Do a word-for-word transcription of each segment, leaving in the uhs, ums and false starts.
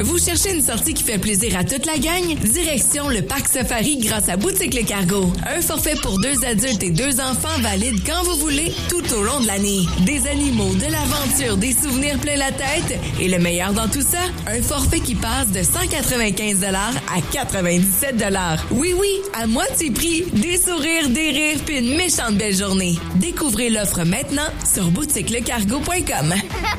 Vous cherchez une sortie qui fait plaisir à toute la gang? Direction le Parc Safari grâce à Boutique Le Cargo. Un forfait pour deux adultes et deux enfants valide quand vous voulez, tout au long de l'année. Des animaux, de l'aventure, des souvenirs plein la tête. Et le meilleur dans tout ça, un forfait qui passe de cent quatre-vingt-quinze dollars à quatre-vingt-dix-sept dollars. Oui, oui, à moitié prix. Des sourires, des rires, puis une méchante belle journée. Découvrez l'offre maintenant sur boutique le cargo point com.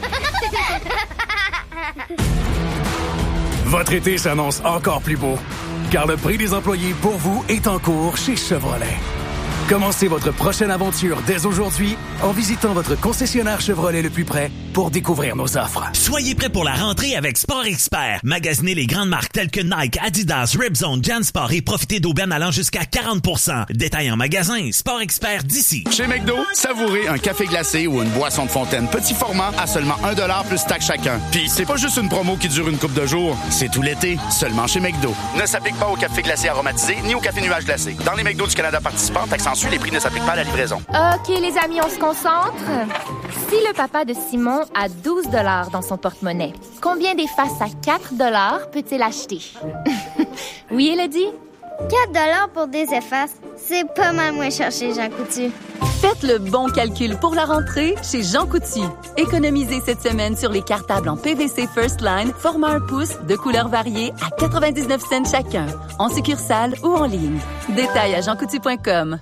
Votre été s'annonce encore plus beau, car le prix des employés pour vous est en cours chez Chevrolet. Commencez votre prochaine aventure dès aujourd'hui en visitant votre concessionnaire Chevrolet le plus près pour découvrir nos offres. Soyez prêts pour la rentrée avec Sport Expert. Magasinez les grandes marques telles que Nike, Adidas, Ripzone, JanSport et profitez d'aubaines allant jusqu'à quarante pour cent. Détail en magasin, Sport Expert d'ici. Chez McDo, savourez un café glacé ou une boisson de fontaine petit format à seulement un dollar plus taxe chacun. Puis c'est pas juste une promo qui dure une couple de jours, c'est tout l'été, seulement chez McDo. Ne s'applique pas au café glacé aromatisé ni au café nuage glacé. Dans les McDo du Canada participants, taxe en les prix ne s'appliquent pas à la livraison. OK, les amis, on se concentre. Si le papa de Simon a douze dollars dans son porte-monnaie, combien d'effaces à quatre dollars peut-il acheter? Oui, Elodie? quatre dollars pour des effaces, c'est pas mal moins cher chez Jean Coutu. Faites le bon calcul pour la rentrée chez Jean Coutu. Économisez cette semaine sur les cartables en P V C First Line, format un pouce, de couleurs variées à quatre-vingt-dix-neuf cents chacun, en succursale ou en ligne. Détail à jean coutu point com.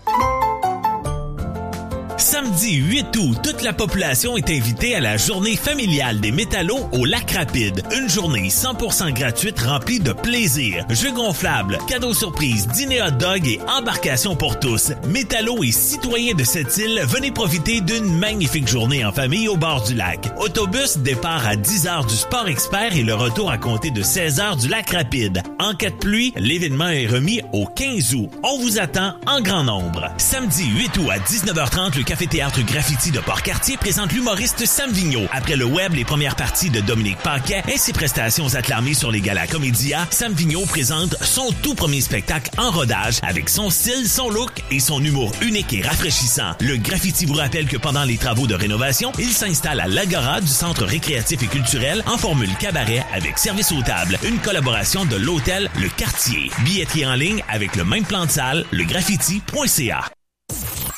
Samedi huit août, toute la population est invitée à la journée familiale des métallos au Lac Rapide. Une journée cent pour cent gratuite remplie de plaisir. Jeux gonflables, cadeaux surprises, dîner hot dog et embarcation pour tous. Métallos et citoyens de cette île, venez profiter d'une magnifique journée en famille au bord du lac. Autobus départ à dix heures du Sport Expert et le retour à compter de seize heures du Lac Rapide. En cas de pluie, l'événement est remis au quinze août. On vous attend en grand nombre. Samedi huit août à dix-neuf heures trente, le Café-Théâtre Graffiti de Port-Cartier présente l'humoriste Sam Vigneault. Après le web, les premières parties de Dominique Paquet et ses prestations acclamées sur les galas Comédia, Sam Vigneault présente son tout premier spectacle en rodage avec son style, son look et son humour unique et rafraîchissant. Le Graffiti vous rappelle que pendant les travaux de rénovation, il s'installe à l'Agora du Centre récréatif et culturel en formule cabaret avec service aux tables. Une collaboration de l'hôtel Le Quartier. Billetterie en ligne avec le même plan de salle, le graffiti point c a.